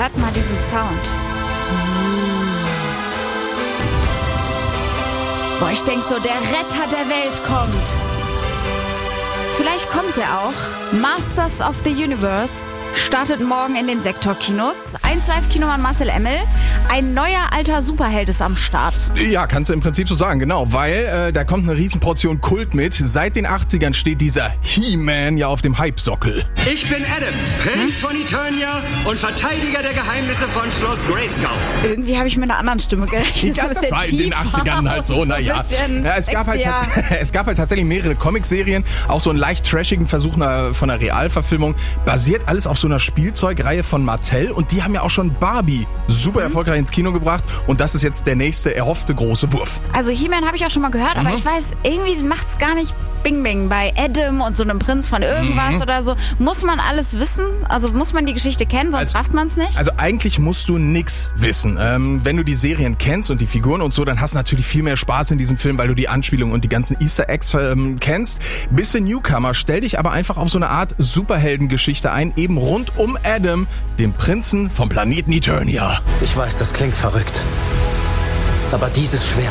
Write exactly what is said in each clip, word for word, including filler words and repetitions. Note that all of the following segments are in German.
Hört mal diesen Sound. Boah, ich denk so, der Retter der Welt kommt. Vielleicht kommt er auch. Masters of the Universe startet morgen in den Sektorkinos. eins Live-Kinomann Marcel Emmel. Ein neuer alter Superheld ist am Start. Ja, kannst du im Prinzip so sagen, genau. Weil äh, da kommt eine Riesenportion Kult mit. Seit den achtzigern steht dieser He-Man ja auf dem Hype-Sockel. Ich bin Adam, Prinz hm? von Eternia und Verteidiger der Geheimnisse von Schloss Grayskull. Irgendwie habe ich mit einer anderen Stimme gerechnet. Ja, das war in den achtzigern halt so, naja. Ja, es, gab halt, es gab halt tatsächlich mehrere Comicserien, auch so einen leicht trashigen Versuch einer, von einer Realverfilmung. Basiert alles auf so einer Spielzeugreihe von Mattel und die haben ja auch schon Barbie super mhm. erfolgreich ins Kino gebracht und das ist jetzt der nächste erhoffte große Wurf. Also He-Man habe ich auch schon mal gehört, mhm. aber ich weiß, irgendwie macht's gar nicht Bing Bing bei Adam und so einem Prinz von irgendwas mhm. oder so. Muss man alles wissen? Also muss man die Geschichte kennen, sonst also, rafft man es nicht? Also eigentlich musst du nix wissen. Ähm, wenn du die Serien kennst und die Figuren und so, dann hast du natürlich viel mehr Spaß in diesem Film, weil du die Anspielungen und die ganzen Easter Eggs ähm, kennst. Bist du Newcomer, stell dich aber einfach auf so eine Art Superheldengeschichte ein, eben rund um Adam, dem Prinzen vom Planeten Eternia. Ich weiß, das klingt verrückt, aber dieses Schwert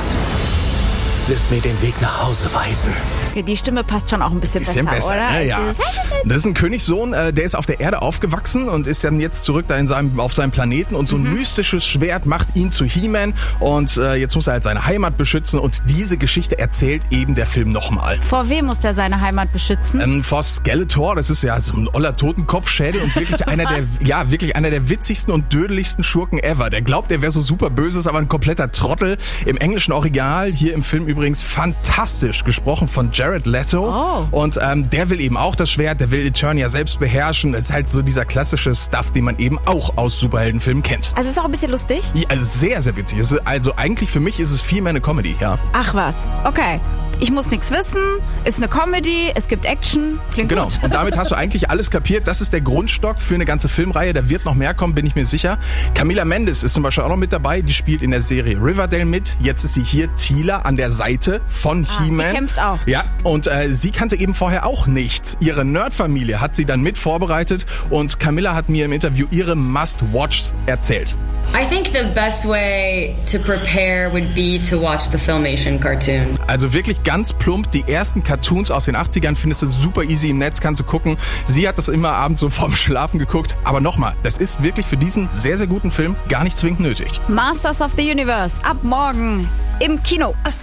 wird mir den Weg nach Hause weisen. Okay, die Stimme passt schon auch ein bisschen, bisschen besser, besser, oder? Ne? Ja. Das ist ein Königssohn, der ist auf der Erde aufgewachsen und ist dann jetzt zurück da in seinem, auf seinem Planeten und so ein mhm. mystisches Schwert macht ihn zu He-Man und äh, jetzt muss er halt seine Heimat beschützen und diese Geschichte erzählt eben der Film nochmal. Vor wem muss der seine Heimat beschützen? Ähm, vor Skeletor, das ist ja so ein oller Totenkopfschädel und wirklich einer der, ja, wirklich einer der witzigsten und dödeligsten Schurken ever. Der glaubt, er wäre so super böse, ist aber ein kompletter Trottel. Im englischen Original, hier im Film übrigens fantastisch gesprochen von Jared Leto. Oh. Und ähm, der will eben auch das Schwert, der will Eternia selbst beherrschen. Das ist halt so dieser klassische Stuff, den man eben auch aus Superheldenfilmen kennt. Also ist auch ein bisschen lustig? Ja, also sehr, sehr witzig. Also eigentlich für mich ist es viel mehr eine Comedy, ja. Ach was, okay. Ich muss nichts wissen, ist eine Comedy, es gibt Action, klingt genau. gut. Und damit hast du eigentlich alles kapiert. Das ist der Grundstock für eine ganze Filmreihe. Da wird noch mehr kommen, bin ich mir sicher. Camila Mendes ist zum Beispiel auch noch mit dabei. Die spielt in der Serie Riverdale mit. Jetzt ist sie hier Teela an der Seite von ah, He-Man. Die kämpft auch. Ja, und äh, sie kannte eben vorher auch nichts. Ihre Nerdfamilie hat sie dann mit vorbereitet und Camilla hat mir im Interview ihre Must-Watchs erzählt. I think the best way to prepare would be to watch the Filmation cartoon. Also wirklich ganz plump, die ersten Cartoons aus den achtzigern findest du super easy im Netz, kannst du gucken. Sie hat das immer abends so vorm Schlafen geguckt. Aber nochmal, das ist wirklich für diesen sehr, sehr guten Film gar nicht zwingend nötig. Masters of the Universe, ab morgen im Kino.